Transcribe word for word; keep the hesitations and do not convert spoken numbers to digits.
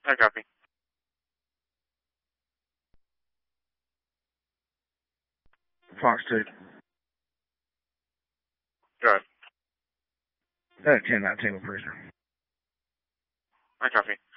I copy. Fox two. Go ahead. Uh, ten nineteen with prisoner. I copy.